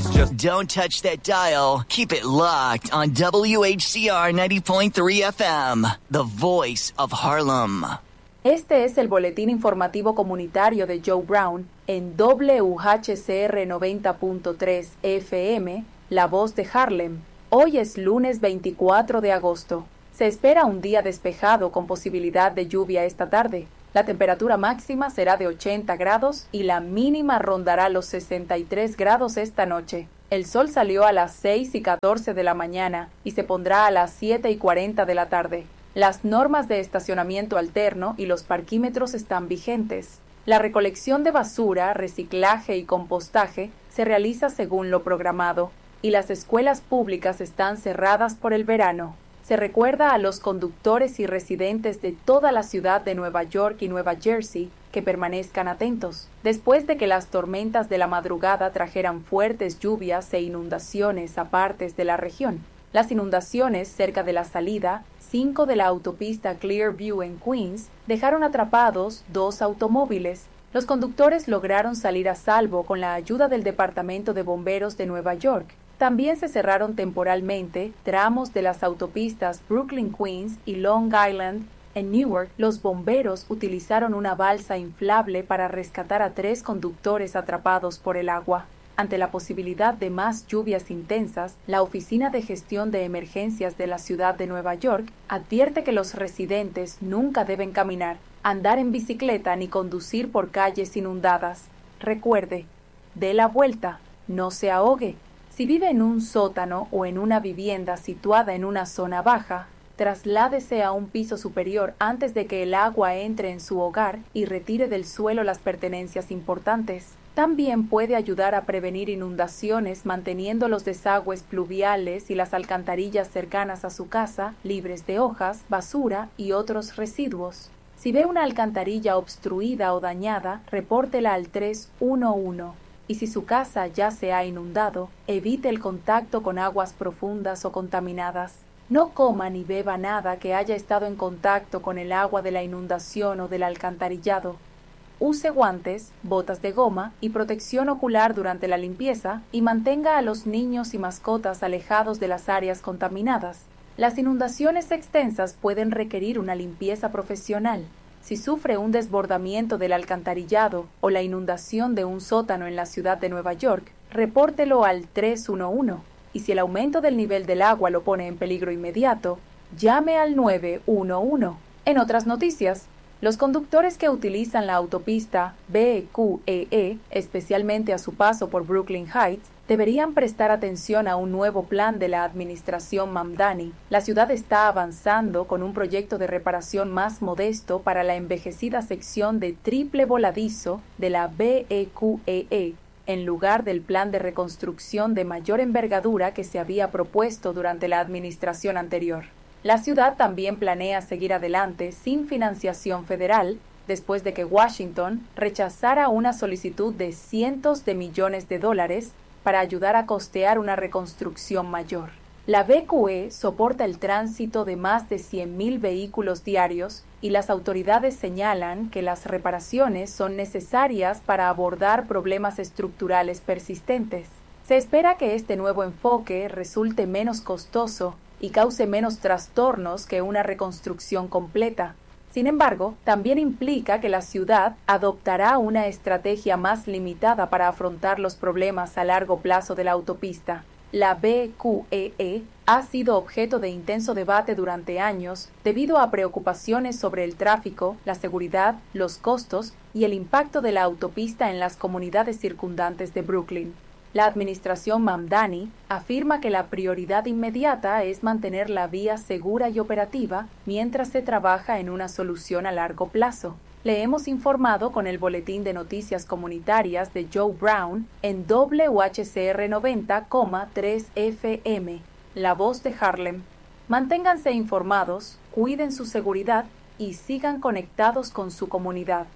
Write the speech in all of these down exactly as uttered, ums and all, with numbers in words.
Just don't touch that dial. Keep it locked on W H C R ninety point three F M, the voice of Harlem. Este es el boletín informativo comunitario de Joe Brown en W H C R noventa punto tres F M, la voz de Harlem. Hoy es lunes veinticuatro de agosto. Se espera un día despejado con posibilidad de lluvia esta tarde. La temperatura máxima será de ochenta grados y la mínima rondará los sesenta y tres grados esta noche. El sol salió a las seis y catorce de la mañana y se pondrá a las siete y cuarenta de la tarde. Las normas de estacionamiento alterno y los parquímetros están vigentes. La recolección de basura, reciclaje y compostaje se realiza según lo programado y las escuelas públicas están cerradas por el verano. Se recuerda a los conductores y residentes de toda la ciudad de Nueva York y Nueva Jersey que permanezcan atentos. Después de que las tormentas de la madrugada trajeran fuertes lluvias e inundaciones a partes de la región. Las inundaciones cerca de la salida cinco de la autopista Clearview en Queens dejaron atrapados dos automóviles. Los conductores lograron salir a salvo con la ayuda del Departamento de Bomberos de Nueva York. También se cerraron temporalmente tramos de las autopistas Brooklyn Queens y Long Island. En Newark, los bomberos utilizaron una balsa inflable para rescatar a tres conductores atrapados por el agua. Ante la posibilidad de más lluvias intensas, la Oficina de Gestión de Emergencias de la ciudad de Nueva York advierte que los residentes nunca deben caminar, andar en bicicleta ni conducir por calles inundadas. Recuerde, dé la vuelta, no se ahogue. Si vive en un sótano o en una vivienda situada en una zona baja, trasládese a un piso superior antes de que el agua entre en su hogar y retire del suelo las pertenencias importantes. También puede ayudar a prevenir inundaciones manteniendo los desagües pluviales y las alcantarillas cercanas a su casa libres de hojas, basura y otros residuos. Si ve una alcantarilla obstruida o dañada, repórtela al tres uno uno. Y si su casa ya se ha inundado, evite el contacto con aguas profundas o contaminadas. No coma ni beba nada que haya estado en contacto con el agua de la inundación o del alcantarillado. Use guantes, botas de goma y protección ocular durante la limpieza y mantenga a los niños y mascotas alejados de las áreas contaminadas. Las inundaciones extensas pueden requerir una limpieza profesional. Si sufre un desbordamiento del alcantarillado o la inundación de un sótano en la ciudad de Nueva York, repórtelo al tres uno uno. Y si el aumento del nivel del agua lo pone en peligro inmediato, llame al nueve uno uno. En otras noticias, los conductores que utilizan la autopista B Q E E, especialmente a su paso por Brooklyn Heights, deberían prestar atención a un nuevo plan de la administración Mamdani. La ciudad está avanzando con un proyecto de reparación más modesto para la envejecida sección de triple voladizo de la B Q E E, en lugar del plan de reconstrucción de mayor envergadura que se había propuesto durante la administración anterior. La ciudad también planea seguir adelante sin financiación federal, después de que Washington rechazara una solicitud de cientos de millones de dólares para ayudar a costear una reconstrucción mayor. La B Q E soporta el tránsito de más de cien mil vehículos diarios y las autoridades señalan que las reparaciones son necesarias para abordar problemas estructurales persistentes. Se espera que este nuevo enfoque resulte menos costoso y cause menos trastornos que una reconstrucción completa. Sin embargo, también implica que la ciudad adoptará una estrategia más limitada para afrontar los problemas a largo plazo de la autopista. La B Q E E ha sido objeto de intenso debate durante años debido a preocupaciones sobre el tráfico, la seguridad, los costos y el impacto de la autopista en las comunidades circundantes de Brooklyn. La administración Mamdani afirma que la prioridad inmediata es mantener la vía segura y operativa mientras se trabaja en una solución a largo plazo. Le hemos informado con el Boletín de Noticias Comunitarias de Joe Brown en W H C R noventa punto tres F M, la voz de Harlem. Manténganse informados, cuiden su seguridad y sigan conectados con su comunidad.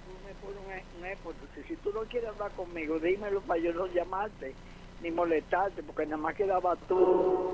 Si tú no quieres hablar conmigo, dímelo para yo no llamarte ni molestarte, porque nada más quedaba tú.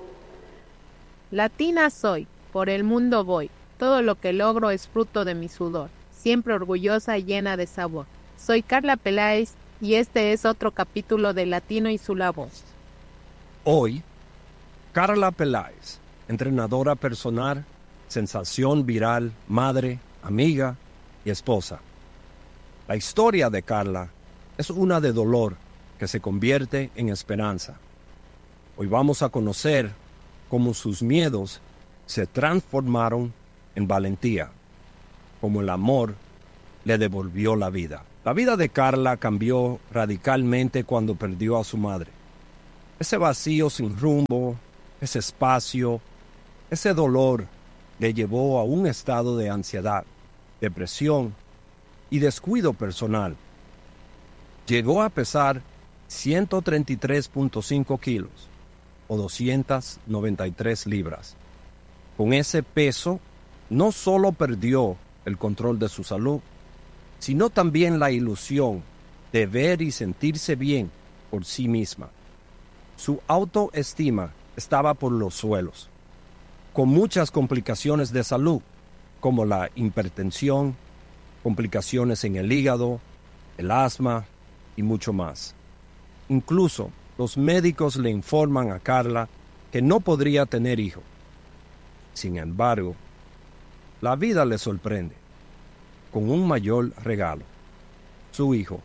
Latina soy, por el mundo voy, todo lo que logro es fruto de mi sudor, siempre orgullosa y llena de sabor. Soy Carla Peláez y este es otro capítulo de Latino y su La Voz. Hoy, Carla Peláez, entrenadora personal, sensación viral, madre, amiga y esposa. La historia de Carla es una de dolor que se convierte en esperanza. Hoy vamos a conocer cómo sus miedos se transformaron en valentía, cómo el amor le devolvió la vida. La vida de Carla cambió radicalmente cuando perdió a su madre. Ese vacío sin rumbo, ese espacio, ese dolor le llevó a un estado de ansiedad, depresión y descuido personal. Llegó a pesar ciento treinta y tres punto cinco kilos o doscientas noventa y tres libras. Con ese peso, no solo perdió el control de su salud, sino también la ilusión de ver y sentirse bien por sí misma. Su autoestima estaba por los suelos, con muchas complicaciones de salud, como la hipertensión, complicaciones en el hígado, el asma y mucho más. Incluso los médicos le informan a Carla que no podría tener hijos. Sin embargo, la vida le sorprende con un mayor regalo: su hijo,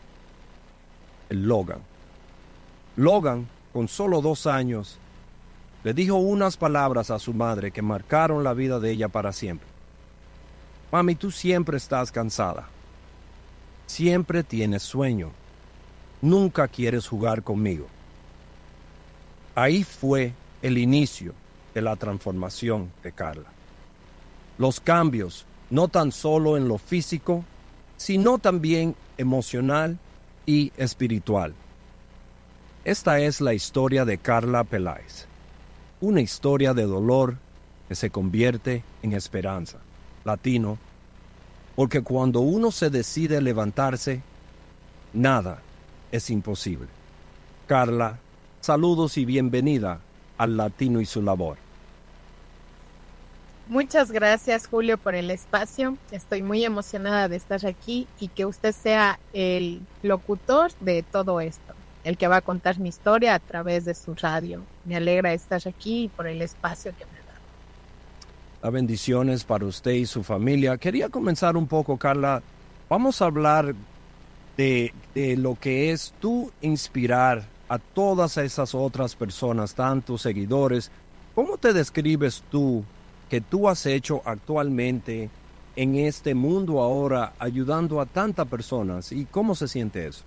el Logan. Logan, con solo dos años, le dijo unas palabras a su madre que marcaron la vida de ella para siempre. Mami, tú siempre estás cansada. Siempre tienes sueño. Nunca quieres jugar conmigo. Ahí fue el inicio de la transformación de Carla. Los cambios, no tan solo en lo físico, sino también emocional y espiritual. Esta es la historia de Carla Peláez, una historia de dolor que se convierte en esperanza. Latino, porque cuando uno se decide levantarse, nada es imposible. Carla, saludos y bienvenida al Latino y su Labor. Muchas gracias, Julio, por el espacio. Estoy muy emocionada de estar aquí y que usted sea el locutor de todo esto, el que va a contar mi historia a través de su radio. Me alegra estar aquí y por el espacio que me da. Las bendiciones para usted y su familia. Quería comenzar un poco, Carla. Vamos a hablar de, de lo que es tú inspirar a todas esas otras personas, tantos seguidores. ¿Cómo te describes tú que tú has hecho actualmente en este mundo ahora, ayudando a tantas personas? ¿Y cómo se siente eso?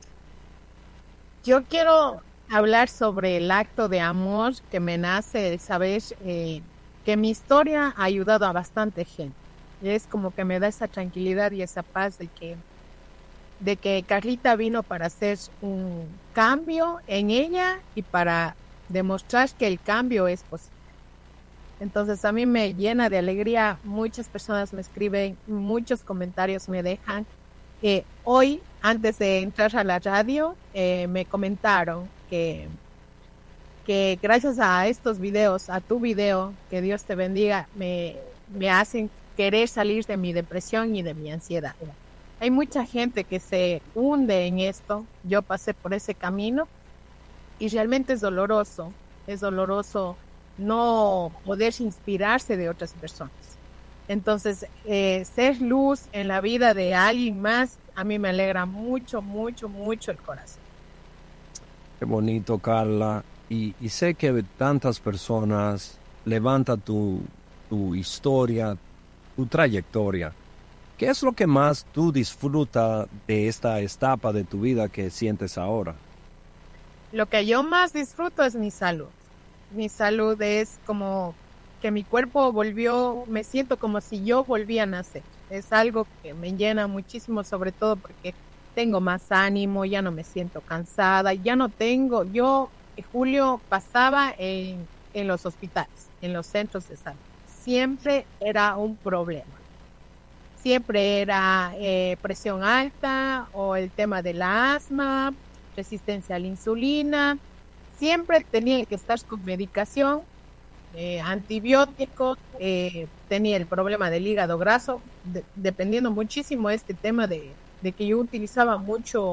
Yo quiero hablar sobre el acto de amor que me nace de saber eh, que mi historia ha ayudado a bastante gente. Y es como que me da esa tranquilidad y esa paz de que, de que Carlita vino para hacer un cambio en ella y para demostrar que el cambio es posible. Entonces a mí me llena de alegría. Muchas personas me escriben, muchos comentarios me dejan. Eh, hoy, antes de entrar a la radio, eh, me comentaron que, que gracias a estos videos, a tu video, que Dios te bendiga, me, me hacen querer salir de mi depresión y de mi ansiedad. Hay mucha gente que se hunde en esto. Yo pasé por ese camino y realmente es doloroso. Es doloroso no poder inspirarse de otras personas. Entonces, eh, ser luz en la vida de alguien más, a mí me alegra mucho, mucho, mucho el corazón. Qué bonito, Carla. Y, y sé que tantas personas levantan tu, tu historia, tu trayectoria. ¿Qué es lo que más tú disfrutas de esta etapa de tu vida que sientes ahora? Lo que yo más disfruto es mi salud. Mi salud es como que mi cuerpo volvió, me siento como si yo volví a nacer. Es algo que me llena muchísimo, sobre todo porque tengo más ánimo, ya no me siento cansada, ya no tengo, yo, Julio, pasaba en, en los hospitales, en los centros de salud. Siempre era un problema. Siempre era eh, presión alta o el tema del asma, resistencia a la insulina. Siempre tenía que estar con medicación, eh, antibióticos, eh, tenía el problema del hígado graso, de, dependiendo muchísimo de este tema de, de que yo utilizaba mucho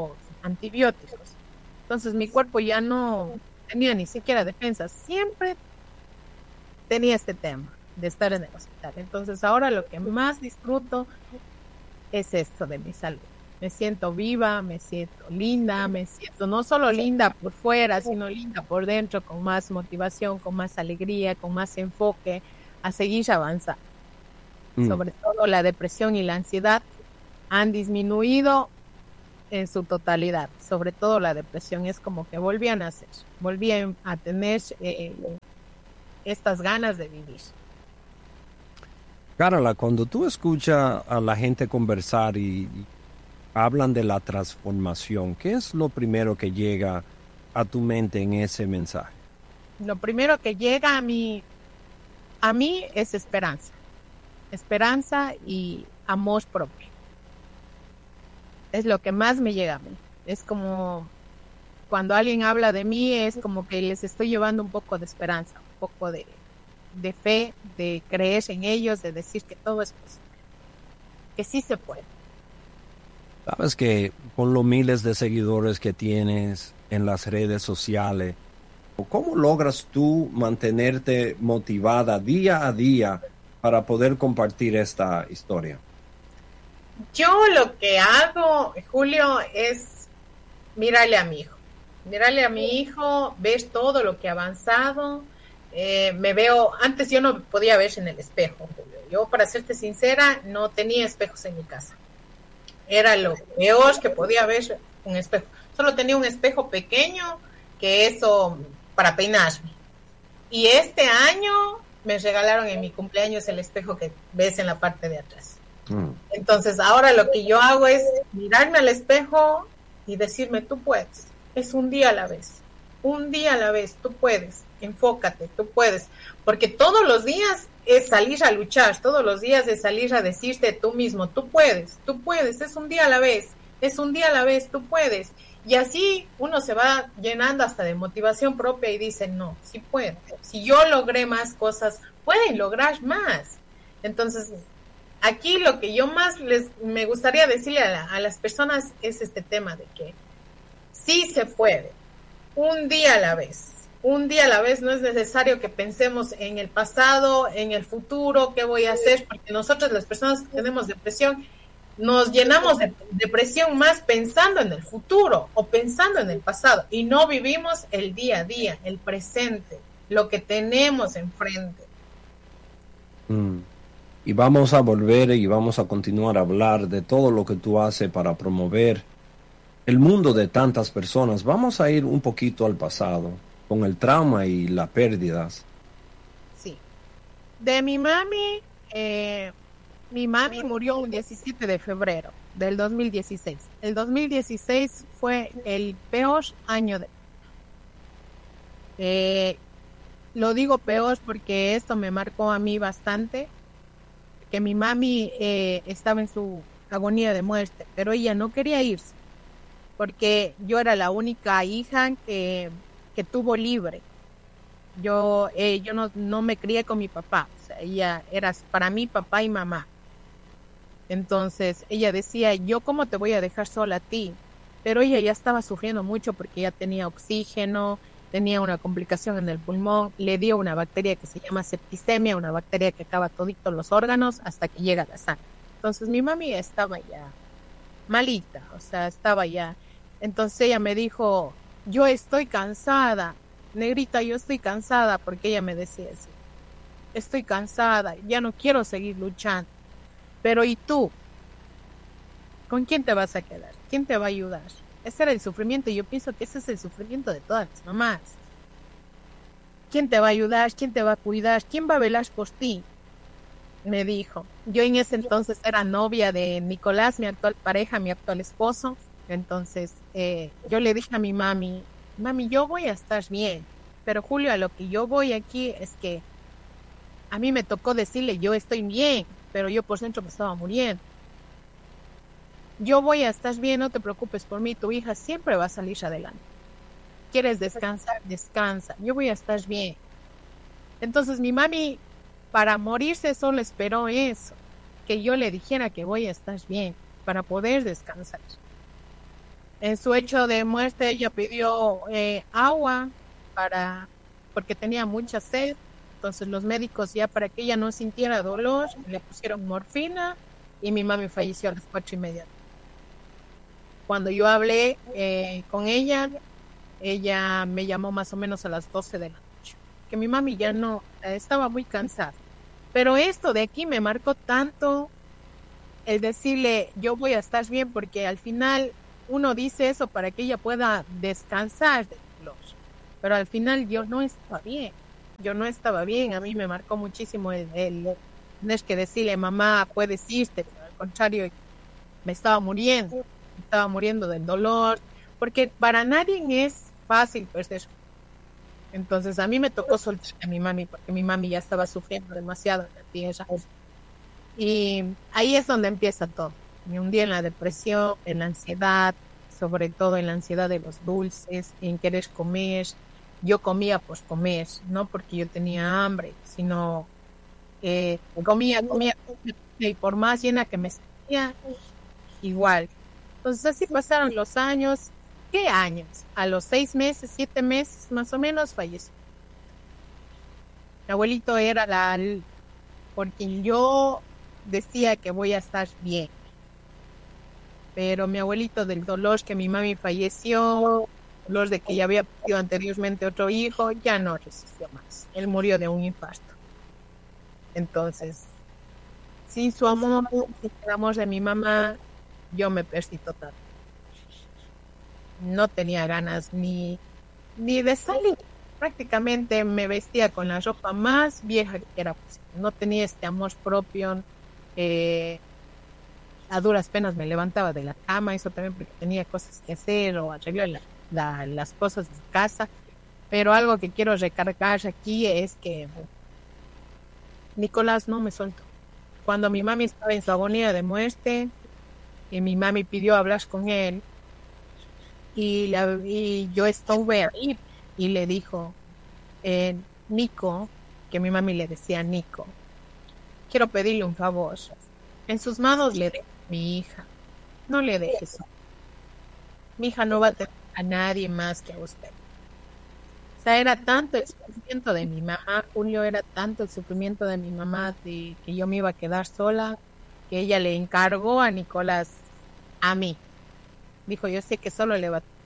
antibióticos. Entonces mi cuerpo ya no tenía ni siquiera defensa. Siempre tenía este tema de estar en el hospital. Entonces ahora lo que más disfruto es esto de mi salud. Me siento viva, me siento linda, me siento no solo linda por fuera, sino linda por dentro, con más motivación, con más alegría, con más enfoque a seguir avanzando. Mm. Sobre todo la depresión y la ansiedad han disminuido en su totalidad. Sobre todo la depresión es como que volví a nacer, volví a tener eh, estas ganas de vivir. Carola, cuando tú escuchas a la gente conversar y, y hablan de la transformación, ¿qué es lo primero que llega a tu mente en ese mensaje? Lo primero que llega a mí, a mí es esperanza. Esperanza y amor propio. Es lo que más me llega a mí. Es como cuando alguien habla de mí, es como que les estoy llevando un poco de esperanza, un poco de, de fe, de creer en ellos, de decir que todo es posible, que sí se puede. Sabes que con los miles de seguidores que tienes en las redes sociales, ¿cómo logras tú mantenerte motivada día a día para poder compartir esta historia? Yo lo que hago, Julio, es mirarle a mi hijo. Mirarle a mi hijo, ver todo lo que ha avanzado. Eh, me veo, antes yo no podía ver en el espejo, Julio. Yo, para serte sincera, no tenía espejos en mi casa. Era lo peor que podía ver un espejo. Solo tenía un espejo pequeño, que eso para peinarme. Y este año me regalaron en mi cumpleaños el espejo que ves en la parte de atrás. Mm. Entonces ahora lo que yo hago es mirarme al espejo y decirme, tú puedes. Es un día a la vez. Un día a la vez, tú puedes. Enfócate, tú puedes. Porque todos los días es salir a luchar, todos los días es salir a decirte tú mismo, tú puedes, tú puedes, es un día a la vez, es un día a la vez, tú puedes. Y así uno se va llenando hasta de motivación propia y dice, no, sí puedo. Si yo logré más cosas, pueden lograr más. Entonces, aquí lo que yo más les me gustaría decirle a, la, a las personas es este tema de que sí se puede, un día a la vez. Un día a la vez. No es necesario que pensemos en el pasado, en el futuro, qué voy a hacer, porque nosotros las personas que tenemos depresión nos llenamos de depresión más pensando en el futuro o pensando en el pasado y no vivimos el día a día, el presente, lo que tenemos enfrente. Mm. Y vamos a volver y vamos a continuar a hablar de todo lo que tú haces para promover el mundo de tantas personas. Vamos a ir un poquito al pasado, con el trauma y las pérdidas. Sí. De mi mami, eh, mi mami murió un diecisiete de febrero del dos mil dieciséis. El dos mil dieciséis fue el peor año de... Eh, lo digo peor porque esto me marcó a mí bastante, que mi mami eh, estaba en su agonía de muerte, pero ella no quería irse, porque yo era la única hija que... que tuvo libre. Yo eh, yo no, no me crié con mi papá, o sea, ella era para mí papá y mamá. Entonces ella decía, yo cómo te voy a dejar sola a ti, pero ella ya estaba sufriendo mucho porque ya tenía oxígeno, tenía una complicación en el pulmón, le dio una bacteria que se llama septicemia, una bacteria que acaba toditos los órganos hasta que llega a la sangre. Entonces mi mami estaba ya malita, o sea, estaba ya. Entonces ella me dijo, yo estoy cansada, negrita, yo estoy cansada, porque ella me decía así, estoy cansada, ya no quiero seguir luchando, pero ¿y tú? ¿Con quién te vas a quedar? ¿Quién te va a ayudar? Ese era el sufrimiento, y yo pienso que ese es el sufrimiento de todas las mamás. ¿Quién te va a ayudar? ¿Quién te va a cuidar? ¿Quién va a velar por ti? Me dijo. Yo en ese entonces era novia de Nicolás, mi actual pareja, mi actual esposo. Entonces eh, yo le dije a mi mami, mami, yo voy a estar bien, pero Julio, a lo que yo voy aquí es que a mí me tocó decirle, yo estoy bien, pero yo por dentro me estaba muriendo. Yo voy a estar bien, no te preocupes por mí, tu hija siempre va a salir adelante. ¿Quieres descansar? Descansa, yo voy a estar bien. Entonces mi mami, para morirse, solo esperó eso, que yo le dijera que voy a estar bien, para poder descansar. En su hecho de muerte ella pidió eh, agua para porque tenía mucha sed. Entonces los médicos, ya para que ella no sintiera dolor, le pusieron morfina y mi mami falleció a las cuatro y media. Cuando yo hablé eh, con ella, ella me llamó más o menos a las doce de la noche, que mi mami ya no, eh, estaba muy cansada. Pero esto de aquí me marcó tanto, el decirle yo voy a estar bien, porque al final uno dice eso para que ella pueda descansar del dolor, pero al final yo no estaba bien, yo no estaba bien. A mí me marcó muchísimo el, el no es que decirle mamá puedes irte, pero al contrario me estaba muriendo, me estaba muriendo del dolor, porque para nadie es fácil perder. Entonces a mí me tocó soltar a mi mami porque mi mami ya estaba sufriendo demasiado en la tierra. Y ahí es donde empieza todo. Me hundí en la depresión, en la ansiedad, sobre todo en la ansiedad de los dulces, en querer comer. Yo comía por comer, no porque yo tenía hambre, sino que comía, comía, comía, y por más llena que me sentía, igual. Entonces así pasaron los años. ¿Qué años? A los seis meses, siete meses más o menos falleció. Mi abuelito era la... porque yo decía que voy a estar bien. Pero mi abuelito, del dolor que mi mami falleció, dolor de que ya había tenido anteriormente otro hijo, ya no resistió más. Él murió de un infarto. Entonces, sin su amor, sin el amor de mi mamá, yo me perdí total. No tenía ganas ni, ni de salir. Prácticamente me vestía con la ropa más vieja que era posible. No tenía este amor propio. Eh, a duras penas me levantaba de la cama, eso también porque tenía cosas que hacer o arreglar la, la, las cosas de casa. Pero algo que quiero recargar aquí es que Nicolás no me soltó. Cuando mi mami estaba en su agonía de muerte y mi mami pidió hablar con él, y, la, y yo estuve ahí y le dijo, eh, Nico, que mi mami le decía Nico, quiero pedirle un favor. En sus manos le dejo a mi hija. No le dejes. Mi hija no va a tener a nadie más que a usted. O sea, era tanto el sufrimiento de mi mamá, Julio, era tanto el sufrimiento de mi mamá de que yo me iba a quedar sola, que ella le encargó a Nicolás a mí. Dijo, yo sé que solo le va a tener.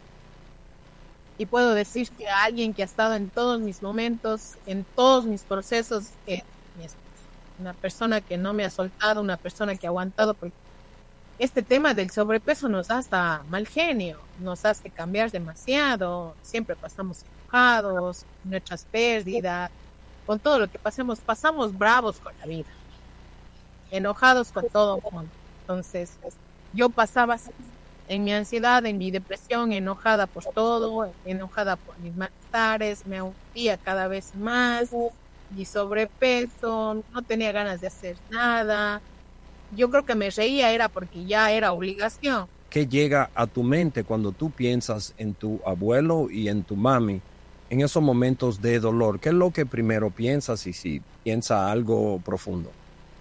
Y puedo decir que alguien que ha estado en todos mis momentos, en todos mis procesos, es mi esposo. Una persona que no me ha soltado, una persona que ha aguantado, porque este tema del sobrepeso nos da hasta mal genio, nos hace cambiar demasiado, siempre pasamos enojados, nuestras pérdidas, con todo lo que pasemos, pasamos bravos con la vida, enojados con todo el mundo. Entonces, yo pasaba en mi ansiedad, en mi depresión, enojada por todo, enojada por mis malestares, me hundía cada vez más, mi sobrepeso, no tenía ganas de hacer nada. Yo creo que me reía era porque ya era obligación. ¿Qué llega a tu mente cuando tú piensas en tu abuelo y en tu mami en esos momentos de dolor? ¿Qué es lo que primero piensas y si piensas algo profundo?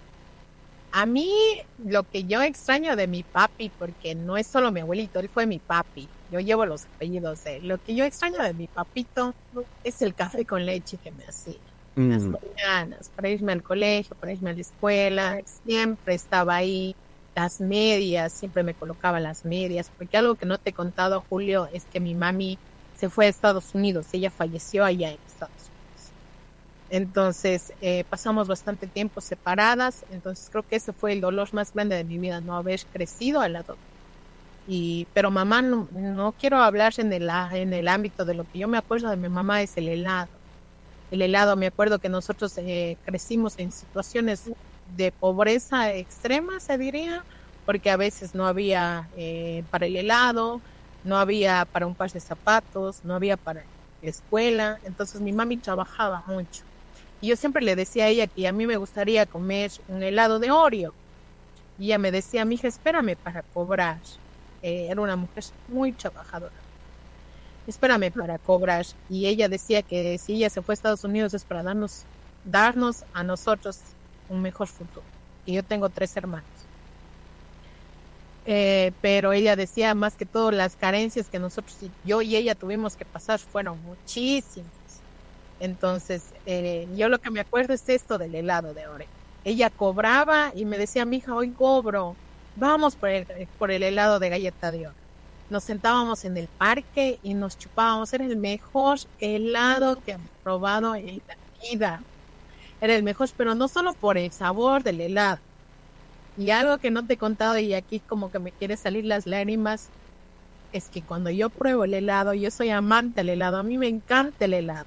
A mí lo que yo extraño de mi papi, porque no es solo mi abuelito, él fue mi papi, yo llevo los apellidos de él. Lo que yo extraño de mi papito es el café con leche que me hacía mm. las mañanas, para irme al colegio, para irme a la escuela, siempre estaba ahí. Las medias, siempre me colocaba las medias, porque algo que no te he contado, Julio, es que mi mami se fue a Estados Unidos, ella falleció allá en Estados Unidos. Entonces, eh, pasamos bastante tiempo separadas, entonces creo que ese fue el dolor más grande de mi vida, no haber crecido al lado. Y, pero mamá, no, no quiero hablar en el, en el ámbito de lo que yo me acuerdo de mi mamá, es el helado. El helado, me acuerdo que nosotros eh, crecimos en situaciones de pobreza extrema, se diría, porque a veces no había eh, para el helado, no había para un par de zapatos, no había para la escuela, entonces mi mami trabajaba mucho. Y yo siempre le decía a ella que a mí me gustaría comer un helado de Oreo. Y ella me decía, mija, espérame para cobrar. Eh, era una mujer muy trabajadora. Espérame para cobrar. Y ella decía que si ella se fue a Estados Unidos es para darnos, darnos a nosotros un mejor futuro. Y yo tengo tres hermanos. Eh, pero ella decía más que todo las carencias que nosotros, yo y ella tuvimos que pasar fueron muchísimas. Entonces, eh, yo lo que me acuerdo es esto del helado de Oreo. Ella cobraba y me decía, mija, hoy cobro, vamos por el, por el helado de galleta de oro. Nos sentábamos en el parque y nos chupábamos. Era el mejor helado que he probado en la vida. Era el mejor, pero no solo por el sabor del helado. Y algo que no te he contado y aquí como que me quiere salir las lágrimas, es que cuando yo pruebo el helado, yo soy amante del helado, a mí me encanta el helado.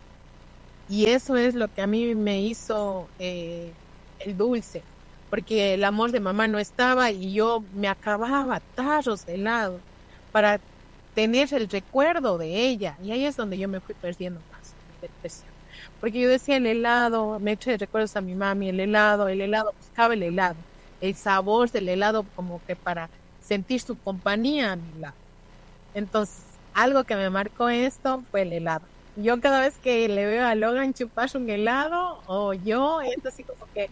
Y eso es lo que a mí me hizo eh, el dulce, porque el amor de mamá no estaba y yo me acababa tarros de helado para tener el recuerdo de ella. Y ahí es donde yo me fui perdiendo más, depresión. Porque yo decía el helado, me eché recuerdos a mi mami, el helado, el helado, buscaba el helado. El sabor del helado como que para sentir su compañía a mi lado. Entonces, algo que me marcó esto fue el helado. Yo cada vez que le veo a Logan chupar un helado, o yo, es así como que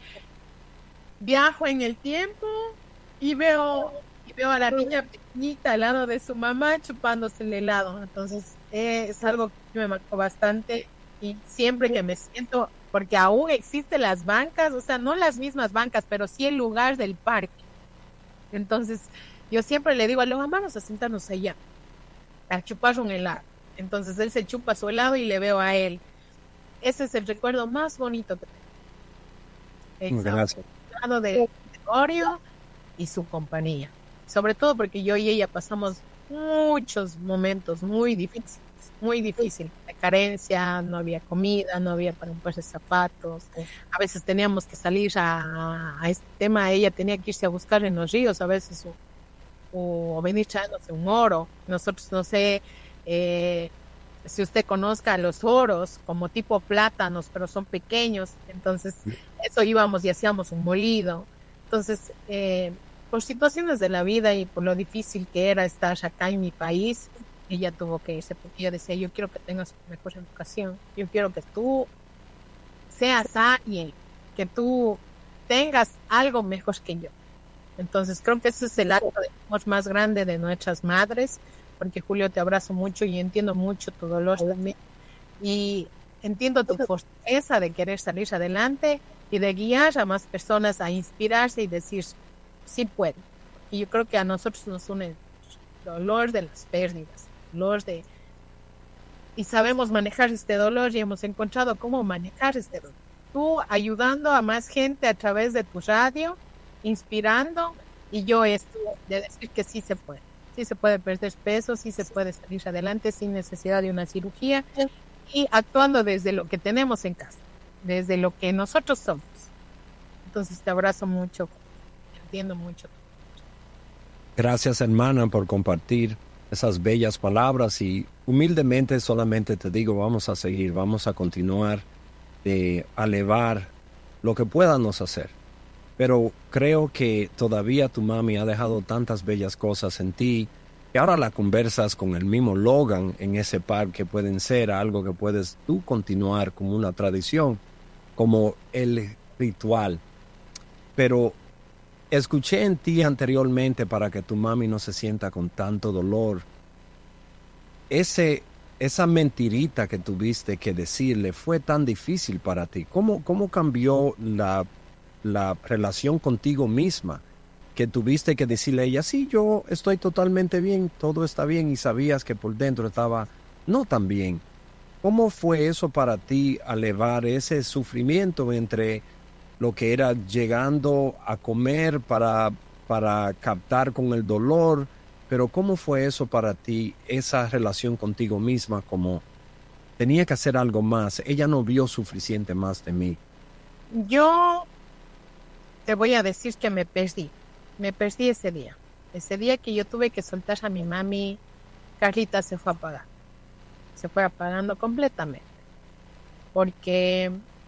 viajo en el tiempo y veo, y veo a la niña pequeñita al lado de su mamá chupándose el helado. Entonces, eh, es algo que me marcó bastante y siempre que me siento... porque aún existen las bancas, o sea, no las mismas bancas, pero sí el lugar del parque. Entonces, yo siempre le digo a Logan, vamos a sentarnos allá, a chupar un helado. Entonces, él se chupa su helado y le veo a él. Ese es el recuerdo más bonito que tengo. Gracias. El helado de, de Oreo y su compañía. Sobre todo porque yo y ella pasamos muchos momentos muy difíciles. Muy difícil, de carencia, no había comida, no había para un par de zapatos, a veces teníamos que salir a, a este tema, ella tenía que irse a buscar en los ríos a veces o, o venir echándose un oro. Nosotros no sé eh, si usted conozca los oros como tipo plátanos, pero son pequeños, entonces eso íbamos y hacíamos un molido. Entonces eh, por situaciones de la vida y por lo difícil que era estar acá en mi país, ella tuvo que irse porque ella decía, yo quiero que tengas mejor educación, yo quiero que tú seas alguien, que tú tengas algo mejor que yo. Entonces creo que ese es el acto de amor más grande de nuestras madres, porque Julio, te abrazo mucho y entiendo mucho tu dolor también, y entiendo tu fortaleza de querer salir adelante y de guiar a más personas a inspirarse y decir, sí puedo. Y yo creo que a nosotros nos une el dolor de las pérdidas, dolor de... y sabemos manejar este dolor y hemos encontrado cómo manejar este dolor. Tú ayudando a más gente a través de tu radio, inspirando, y yo esto, de decir que sí se puede. Sí se puede perder peso, sí se puede salir adelante sin necesidad de una cirugía y actuando desde lo que tenemos en casa, desde lo que nosotros somos. Entonces te abrazo mucho, entiendo mucho. Gracias, hermana, por compartir esas bellas palabras y humildemente solamente te digo, vamos a seguir, vamos a continuar de elevar lo que podamos hacer. Pero creo que todavía tu mami ha dejado tantas bellas cosas en ti que ahora la conversas con el mismo Logan en ese parque, que pueden ser algo que puedes tú continuar como una tradición, como el ritual. Pero escuché en ti anteriormente, para que tu mami no se sienta con tanto dolor, ese, esa mentirita que tuviste que decirle fue tan difícil para ti. ¿Cómo, cómo cambió la, la relación contigo misma? Que tuviste que decirle a ella, sí, yo estoy totalmente bien, todo está bien, y sabías que por dentro estaba no tan bien. ¿Cómo fue eso para ti, elevar ese sufrimiento entre lo que era llegando a comer para, para captar con el dolor? Pero ¿cómo fue eso para ti, esa relación contigo misma, como tenía que hacer algo más? Ella no vio suficiente más de mí. Yo te voy a decir que me perdí. Me perdí ese día. Ese día que yo tuve que soltar a mi mami, Carlita se fue apagando. Se fue apagando completamente. Porque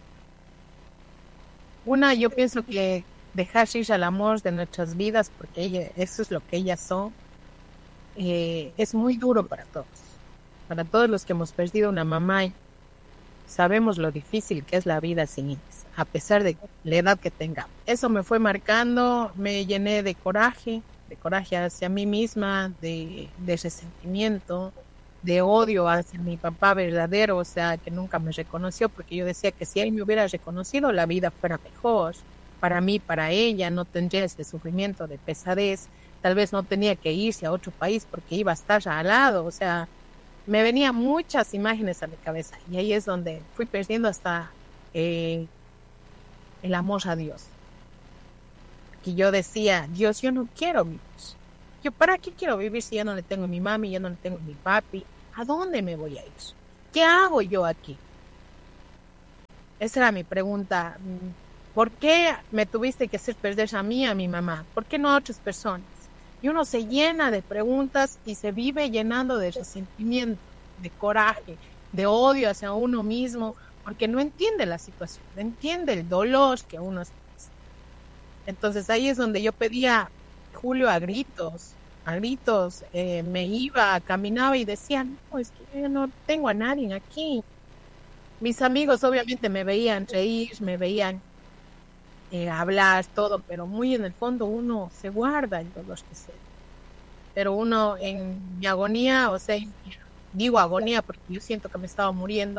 una, yo pienso que dejar ir al amor de nuestras vidas, porque ella, eso es lo que ellas son, eh, es muy duro para todos. Para todos los que hemos perdido una mamá, sabemos lo difícil que es la vida sin ellas, a pesar de la edad que tenga. Eso me fue marcando, me llené de coraje, de coraje hacia mí misma, de, de resentimiento, de odio hacia mi papá verdadero, o sea, que nunca me reconoció, porque yo decía que si él me hubiera reconocido, la vida fuera mejor para mí, para ella, no tendría este sufrimiento de pesadez, tal vez no tenía que irse a otro país porque iba a estar al lado, o sea, me venían muchas imágenes a mi cabeza, y ahí es donde fui perdiendo hasta eh, el amor a Dios. Que yo decía, Dios, yo no quiero vivir. Yo, ¿para qué quiero vivir si ya no le tengo a mi mami, ya no le tengo a mi papi? ¿A dónde me voy a ir? ¿Qué hago yo aquí? Esa era mi pregunta. ¿Por qué me tuviste que hacer perder a mí y a mi mamá? ¿Por qué no a otras personas? Y uno se llena de preguntas y se vive llenando de resentimiento, de coraje, de odio hacia uno mismo, porque no entiende la situación, no entiende el dolor que uno está. Entonces ahí es donde yo pedía, Julio, a gritos, a gritos, eh, me iba, caminaba y decía, no, es que yo no tengo a nadie aquí. Mis amigos obviamente me veían reír, me veían eh, hablar, todo, pero muy en el fondo uno se guarda el dolor que se. Pero uno en mi agonía, o sea, digo agonía porque yo siento que me estaba muriendo,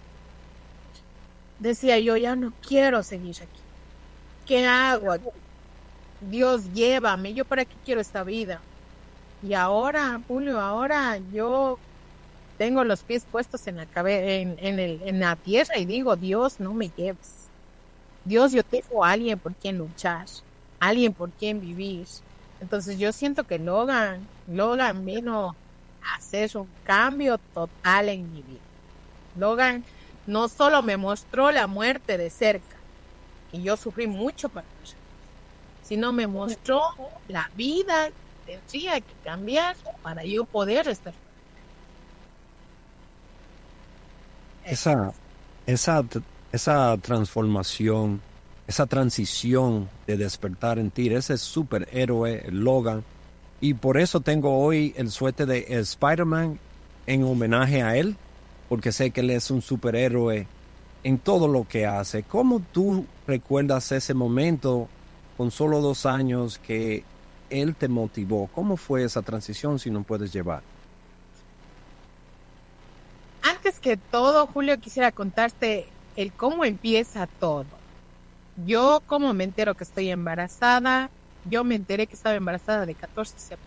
decía yo, ya no quiero seguir aquí. ¿Qué hago aquí? Dios, llévame, ¿yo para qué quiero esta vida? Y ahora, Julio, ahora yo tengo los pies puestos en la cabe- en, en, el, en la tierra y digo, Dios, no me lleves. Dios, yo tengo a alguien por quien luchar, alguien por quien vivir. Entonces yo siento que Logan, Logan vino a hacer un cambio total en mi vida. Logan no solo me mostró la muerte de cerca, y yo sufrí mucho para eso, sino me mostró la vida que tendría que cambiar para yo poder estar. Esa, esa, esa transformación, esa transición de despertar en ti, ese superhéroe, Logan, y por eso tengo hoy el suéter de Spider-Man en homenaje a él, porque sé que él es un superhéroe en todo lo que hace. ¿Cómo tú recuerdas ese momento con solo dos años que él te motivó? ¿Cómo fue esa transición, si no puedes llevar? Antes que todo, Julio, quisiera contarte el cómo empieza todo. Yo, ¿cómo me entero que estoy embarazada? Yo me enteré que estaba embarazada de catorce semanas.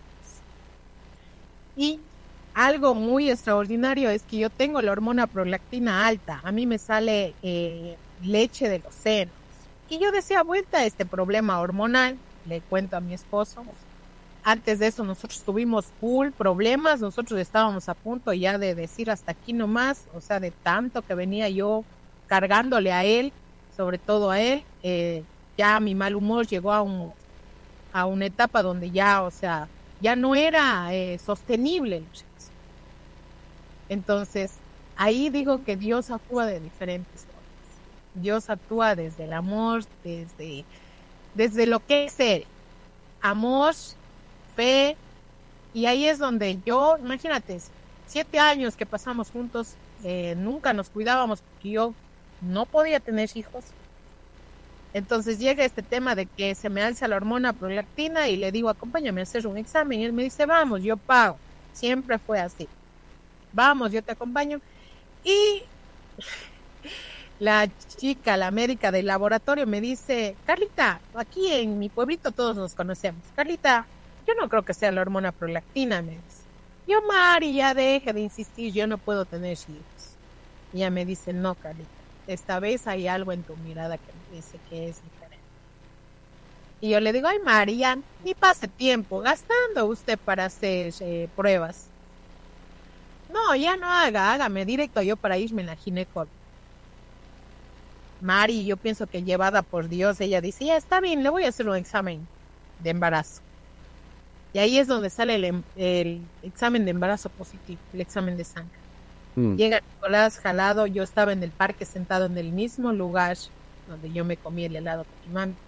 Y algo muy extraordinario es que yo tengo la hormona prolactina alta. A mí me sale eh, leche de los senos. Y yo decía, vuelta a este problema hormonal, le cuento a mi esposo. Antes de eso nosotros tuvimos full problemas, nosotros estábamos a punto ya de decir hasta aquí nomás, o sea, de tanto que venía yo cargándole a él, sobre todo a él, eh, ya mi mal humor llegó a, un, a una etapa donde ya, o sea, ya no era eh, sostenible. Entonces, ahí digo que Dios actúa de diferentes formas. Dios actúa desde el amor, desde, desde lo que es Él. Amor, fe, y ahí es donde yo, imagínate, siete años que pasamos juntos, eh, nunca nos cuidábamos porque yo no podía tener hijos. Entonces llega este tema de que se me alza la hormona prolactina y le digo, acompáñame a hacer un examen. Y él me dice, vamos, yo pago. Siempre fue así. Vamos, yo te acompaño. Y la chica, la médica del laboratorio me dice, Carlita, aquí en mi pueblito todos nos conocemos. Carlita, yo no creo que sea la hormona prolactina, me dice. Yo, Mari, ya deje de insistir, yo no puedo tener hijos. Y ella me dice, no, Carlita, esta vez hay algo en tu mirada que me dice que es diferente. Y yo le digo, ay, Mari, ya ni pase tiempo gastando usted para hacer eh, pruebas. No, ya no haga, hágame directo yo para irme en la ginecóloga. Mari, yo pienso que llevada por Dios, ella dice, ya está bien, le voy a hacer un examen de embarazo. Y ahí es donde sale el, el examen de embarazo positivo, el examen de sangre. Mm. Llega Nicolás jalado, yo estaba en el parque sentado en el mismo lugar donde yo me comí el helado con mi mami.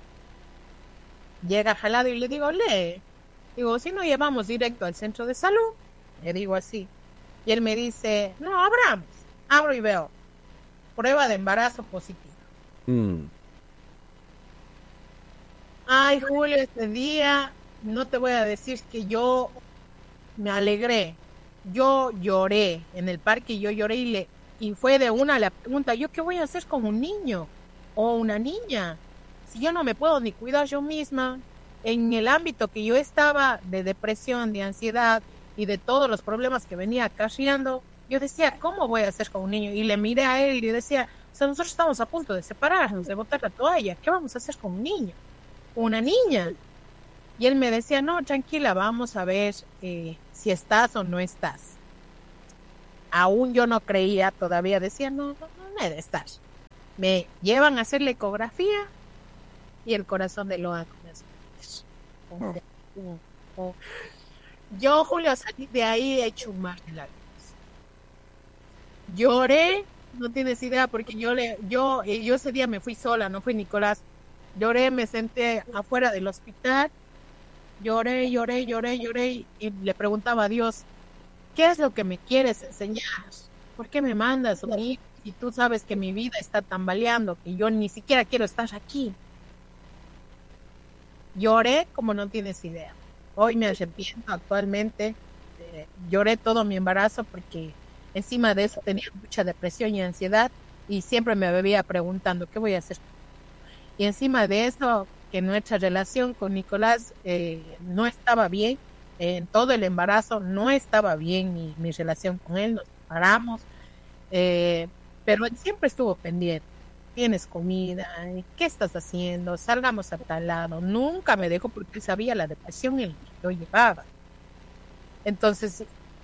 Llega jalado y le digo, lee. Digo, si no llevamos directo al centro de salud, le digo así. Y él me dice, no, abramos. Abro y veo. Prueba de embarazo positivo. Mm. Ay, Julio, este día no te voy a decir que yo me alegré. Yo lloré en el parque, yo lloré y, le, y fue de una la pregunta, ¿yo qué voy a hacer con un niño o una niña? Si yo no me puedo ni cuidar yo misma, en el ámbito que yo estaba de depresión, de ansiedad y de todos los problemas que venía acarreando, yo decía, ¿cómo voy a hacer con un niño? Y le miré a él y le decía, o sea, nosotros estamos a punto de separarnos, de botar la toalla, ¿qué vamos a hacer con un niño? Una niña. Y él me decía, no, tranquila, vamos a ver eh, si estás o no estás. Aún yo no creía, todavía decía, no, no, no he de estar. Me llevan a hacer la ecografía y el corazón de Logan comenzó a latir. Oh. Oh, oh. Yo, Julio, salí de ahí hecho un mar de lágrimas. Lloré, no tienes idea, porque yo, le, yo, yo ese día me fui sola, no fui Nicolás. Lloré, me senté afuera del hospital. Lloré, lloré, lloré, lloré y le preguntaba a Dios, ¿qué es lo que me quieres enseñar? ¿Por qué me mandas a mí? Y tú sabes que mi vida está tambaleando, que yo ni siquiera quiero estar aquí. Lloré como no tienes idea. Hoy me arrepiento actualmente. Eh, lloré todo mi embarazo porque encima de eso tenía mucha depresión y ansiedad y siempre me bebía preguntando, ¿qué voy a hacer? Y encima de eso, que nuestra relación con Nicolás eh, no estaba bien, eh, en todo el embarazo no estaba bien mi, mi relación con él, nos separamos, eh, pero él siempre estuvo pendiente, tienes comida, ¿qué estás haciendo? Salgamos a tal lado, nunca me dejó porque sabía la depresión en la que yo llevaba. Entonces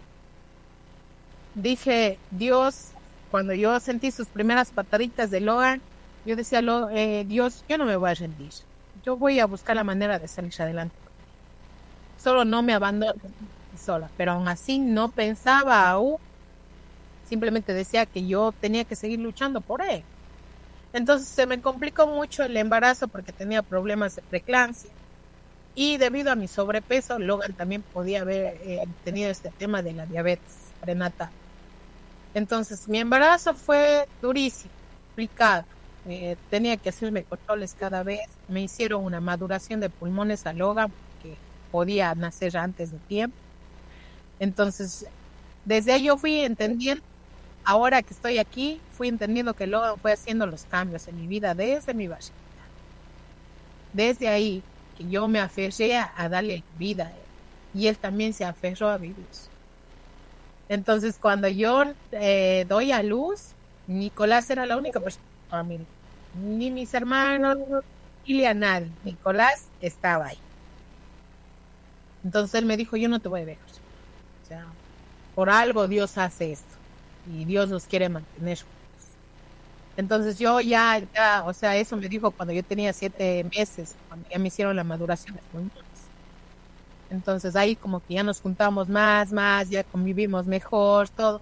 dije, Dios, cuando yo sentí sus primeras pataditas de Logan, yo decía, eh, Dios, yo no me voy a rendir. Yo voy a buscar la manera de salir adelante. Solo no me abandono sola, pero aún así no pensaba aún. Simplemente decía que yo tenía que seguir luchando por él. Entonces se me complicó mucho el embarazo porque tenía problemas de preeclampsia. Y debido a mi sobrepeso, Logan también podía haber eh, tenido este tema de la diabetes prenatal. Entonces mi embarazo fue durísimo, complicado. Eh, tenía que hacerme controles cada vez. Me hicieron una maduración de pulmones a Logan porque podía nacer antes de tiempo. Entonces, desde ahí yo fui entendiendo, ahora que estoy aquí, fui entendiendo que Logan fue haciendo los cambios en mi vida desde mi barriga. Desde ahí que yo me aferré a darle vida a él y él también se aferró a vivir. Entonces, cuando yo eh, doy a luz, Nicolás era la única persona de mi familia. Ni mis hermanos, ni a nadie. Nicolás estaba ahí. Entonces él me dijo, yo no te voy a dejar. O sea, por algo Dios hace esto. Y Dios nos quiere mantener juntos. Entonces yo ya, ya, o sea, eso me dijo cuando yo tenía siete meses, cuando ya me hicieron la maduración de pulmones. Entonces ahí como que ya nos juntamos más, más, ya convivimos mejor, todo.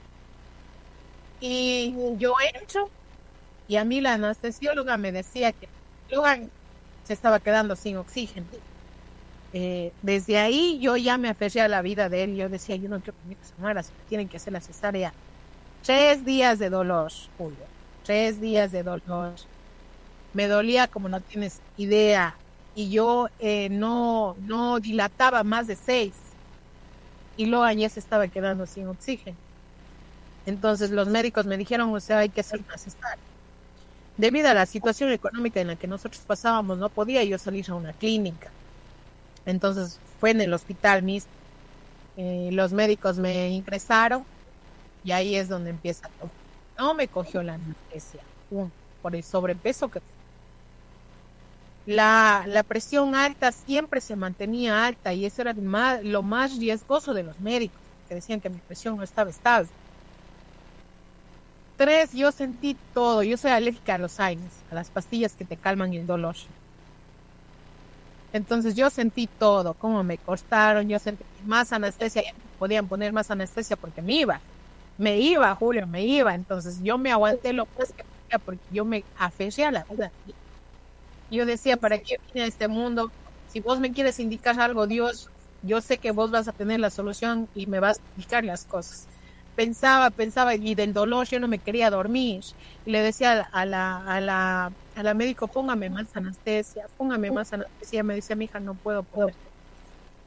Y yo entro. Y a mí la anestesióloga me decía que Logan se estaba quedando sin oxígeno. Eh, desde ahí yo ya me aferré a la vida de él. Yo decía, yo no quiero que mi hija se muera, si tienen que hacer la cesárea. Tres días de dolor, Julio. Tres días de dolor. Me dolía como no tienes idea. Y yo eh, no, no dilataba más de seis. Y Logan ya se estaba quedando sin oxígeno. Entonces los médicos me dijeron, o sea, hay que hacer una cesárea. Debido a la situación económica en la que nosotros pasábamos, no podía yo salir a una clínica. Entonces fue en el hospital mismo. Eh, los médicos me ingresaron y ahí es donde empieza todo. No me cogió la anestesia, uh, por el sobrepeso que la, la presión alta siempre se mantenía alta y eso era más, lo más riesgoso de los médicos, que decían que mi presión no estaba estable. Tres, yo sentí todo. Yo soy alérgica a los aires, a las pastillas que te calman el dolor. Entonces yo sentí todo, cómo me cortaron, yo sentí más anestesia, ya podían poner más anestesia porque me iba, me iba, Julio, me iba. Entonces yo me aguanté lo más que podía porque yo me aferré a la vida. Yo decía, ¿para qué vine a este mundo? Si vos me quieres indicar algo, Dios, yo sé que vos vas a tener la solución y me vas a indicar las cosas. Pensaba, pensaba, y del dolor yo no me quería dormir. Y le decía a la, a la, a la médico, póngame más anestesia, póngame más anestesia. Me decía, mi hija, no puedo poder.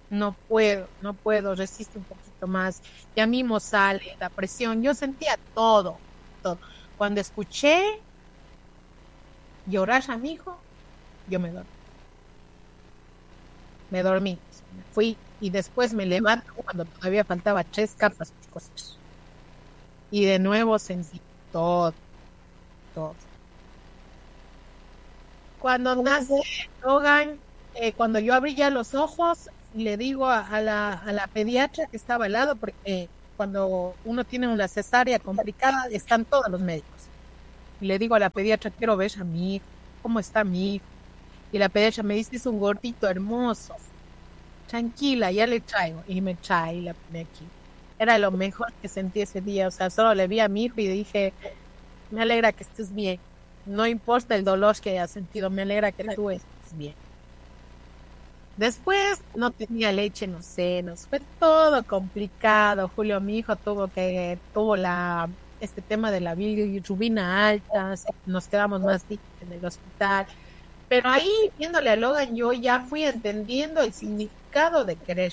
no puedo, no puedo, resisto un poquito más. Ya mismo sale la presión. Yo sentía todo, todo. Cuando escuché llorar a mi hijo, yo me dormí. Me dormí, me fui y después me levanto cuando todavía faltaba tres capas por coser. Y de nuevo sentí todo, todo. Cuando nace Logan, eh, cuando yo abrí ya los ojos, le digo a, a, la, a la pediatra que estaba al lado, porque eh, cuando uno tiene una cesárea complicada, están todos los médicos. Y le digo a la pediatra, quiero ver a mi hijo, ¿cómo está mi hijo? Y la pediatra me dice, es un gordito hermoso. Tranquila, ya le traigo. Y me trae y la pone aquí. Era lo mejor que sentí ese día. O sea, solo le vi a mi hijo y dije, me alegra que estés bien. No importa el dolor que hayas sentido, me alegra que tú estés bien. Después no tenía leche en los senos. Fue todo complicado. Julio, mi hijo, tuvo que tuvo la este tema de la bilirrubina alta. Nos quedamos más días en el hospital. Pero ahí, viéndole a Logan, yo ya fui entendiendo el significado de querer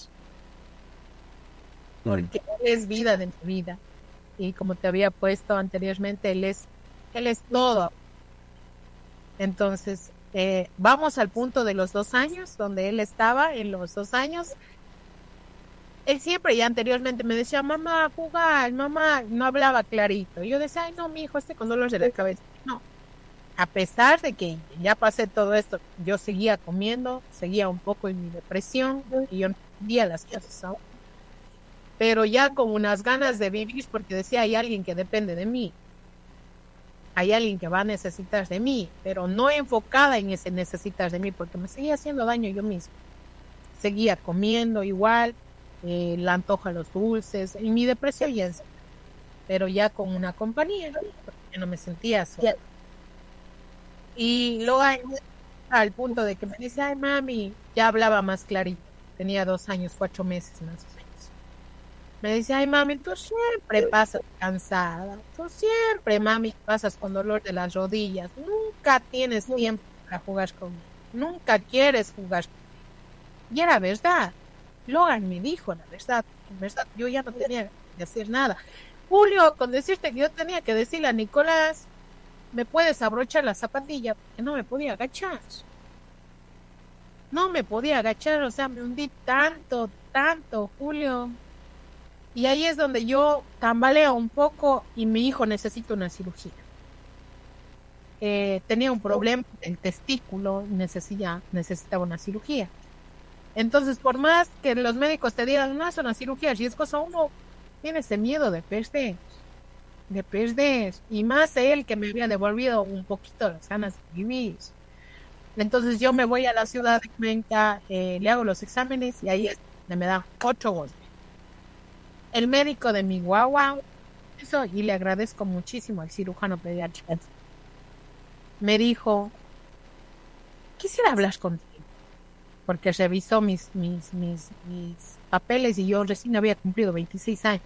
vivir. Porque él es vida de mi vida. Y como te había puesto anteriormente, él es, él es todo. Entonces, eh, vamos al punto de los dos años, donde él estaba en los dos años. Él siempre ya anteriormente me decía, mamá, jugar, mamá, no hablaba clarito. Yo decía, ay, no, mi hijo, este con dolor de la cabeza. No. A pesar de que ya pasé todo esto, yo seguía comiendo, seguía un poco en mi depresión y yo no entendía las cosas aún. Pero ya con unas ganas de vivir, porque decía, hay alguien que depende de mí. Hay alguien que va a necesitar de mí, pero no enfocada en ese necesitar de mí, porque me seguía haciendo daño yo mismo. Seguía comiendo igual, eh, la antoja a los dulces, y mi depresión ya es, pero ya con una compañía, porque no me sentía sola. Y luego al punto de que me dice, ay mami, ya hablaba más clarito, tenía dos años, cuatro meses más o menos. Me dice, ay mami, tú siempre pasas cansada, tú siempre mami pasas con dolor de las rodillas, nunca tienes tiempo para jugar conmigo, nunca quieres jugar conmigo. Y era verdad, Logan me dijo la verdad, en verdad yo ya no tenía que hacer nada. Julio, con decirte que yo tenía que decirle a Nicolás, me puedes abrochar la zapatilla, porque no me podía agachar. No me podía agachar, o sea, me hundí tanto, tanto, Julio. Y ahí es donde yo tambaleo un poco y mi hijo necesita una cirugía. Eh, tenía un problema el testículo, necesitaba, necesitaba una cirugía. Entonces, por más que los médicos te digan, no es una cirugía riesgosa, uno tiene ese miedo de perder. de perder, y más él que me había devolvido un poquito las ganas de vivir. Entonces yo me voy a la ciudad de Cuenca, eh, le hago los exámenes y ahí me da ocho golpes. El médico de mi guagua, eso, y le agradezco muchísimo al cirujano pediátrico, me dijo, quisiera hablar contigo, porque revisó mis, mis, mis, mis papeles y yo recién había cumplido veintiséis años.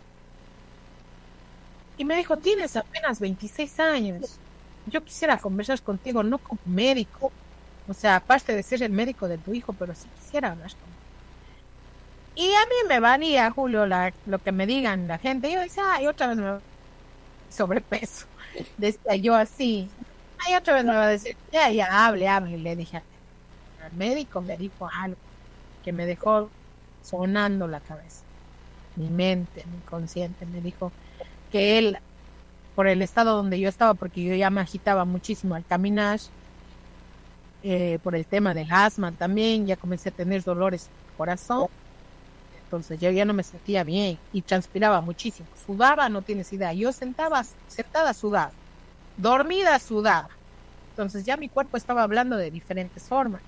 Y me dijo, tienes apenas veintiséis años. Yo quisiera conversar contigo, no como médico. O sea, aparte de ser el médico de tu hijo, pero sí quisiera hablar contigo. Y a mí me valía, Julio, la, lo que me digan la gente. Yo decía, ay, otra vez me va sobrepeso. Decía yo así. Ay, otra vez me va a decir, ya, ya, hable, hable. Y le dije al médico, me dijo algo que me dejó sonando la cabeza. Mi mente, mi consciente, me dijo que él, por el estado donde yo estaba, porque yo ya me agitaba muchísimo al caminar, eh, por el tema del asma también, ya comencé a tener dolores de corazón, entonces yo ya no me sentía bien y transpiraba muchísimo, sudaba, no tienes idea, yo sentaba, sentada sudaba, dormida sudaba, entonces ya mi cuerpo estaba hablando de diferentes formas.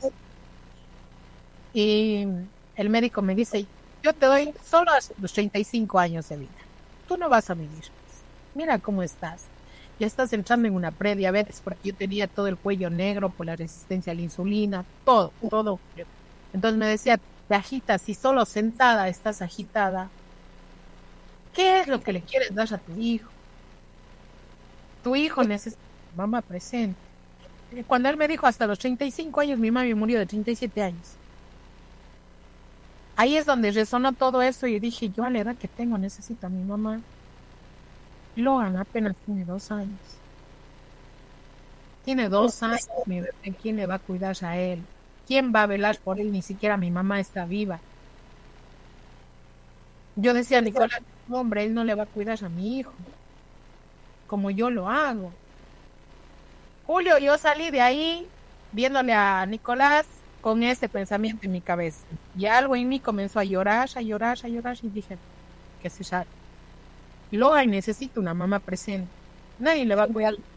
Y el médico me dice, yo te doy solo hasta los treinta y cinco años de vida. Tú no vas a vivir. Mira cómo estás. Ya estás entrando en una prediabetes porque yo tenía todo el cuello negro por la resistencia a la insulina, todo, todo. Entonces me decía, te agitas, si solo sentada estás agitada, ¿qué es lo que le quieres dar a tu hijo? Tu hijo necesita mamá presente. Cuando él me dijo hasta los treinta y cinco años, mi mami murió de treinta y siete años. ahí es donde resonó todo eso y dije, yo a la edad que tengo necesito a mi mamá. Logan apenas tiene dos años. Tiene dos años, mi bebé, ¿quién le va a cuidar a él? ¿Quién va a velar por él? Ni siquiera mi mamá está viva. Yo decía, Nicolás, hombre, él no le va a cuidar a mi hijo, como yo lo hago. Julio, yo salí de ahí viéndole a Nicolás con ese pensamiento en mi cabeza. Y algo en mí comenzó a llorar, a llorar, a llorar, y dije, que se sale. Logan necesita una mamá presente. Nadie le va a cuidar